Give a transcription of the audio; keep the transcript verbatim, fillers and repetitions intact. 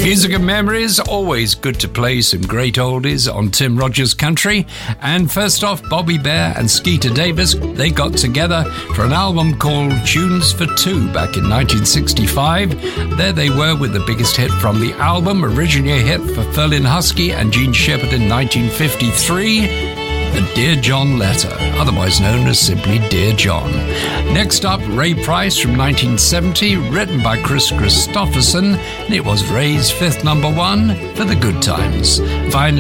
Music and memories, always good to play some great oldies on Tim Rogers Country. And first off, Bobby Bare and Skeeter Davis, they got together for an album called Tunes for Two back in nineteen sixty-five. There they were with the biggest hit from the album, originally a hit for Ferlin Husky and Gene Shepard in nineteen fifty-three. The Dear John letter, otherwise known as simply Dear John. Next up, Ray Price from nineteen seventy, written by Chris Christopherson, and it was Ray's fifth number one for the Good Times. Finally,